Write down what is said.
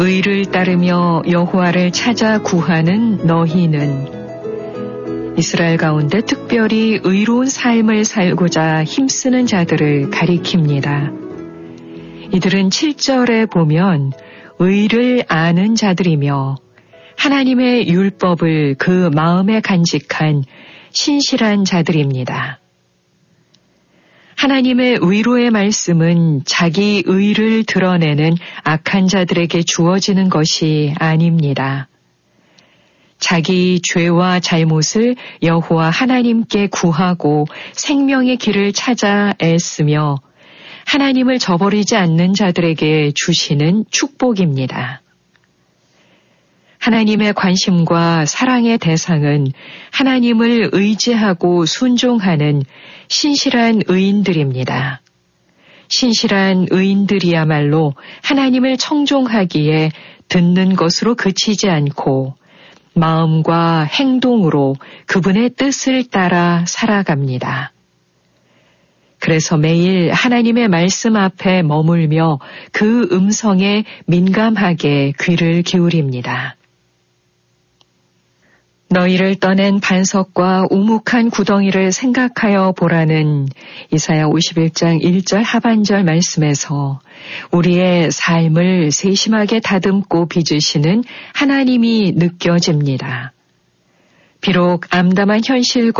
의를 따르며 여호와를 찾아 구하는 너희는 이스라엘 가운데 특별히 의로운 삶을 살고자 힘쓰는 자들을 가리킵니다. 이들은 7절에 보면 의를 아는 자들이며 하나님의 율법을 그 마음에 간직한 신실한 자들입니다. 하나님의 위로의 말씀은 자기 의를 드러내는 악한 자들에게 주어지는 것이 아닙니다. 자기 죄와 잘못을 여호와 하나님께 구하고 생명의 길을 찾아 애쓰며 하나님을 저버리지 않는 자들에게 주시는 축복입니다. 하나님의 관심과 사랑의 대상은 하나님을 의지하고 순종하는 신실한 의인들입니다. 신실한 의인들이야말로 하나님을 청종하기에 듣는 것으로 그치지 않고 마음과 행동으로 그분의 뜻을 따라 살아갑니다. 그래서 매일 하나님의 말씀 앞에 머물며 그 음성에 민감하게 귀를 기울입니다. 너희를 떠낸 반석과 우묵한 구덩이를 생각하여 보라는 이사야 51장 1절 하반절 말씀에서 우리의 삶을 세심하게 다듬고 빚으시는 하나님이 느껴집니다. 비록 암담한 현실과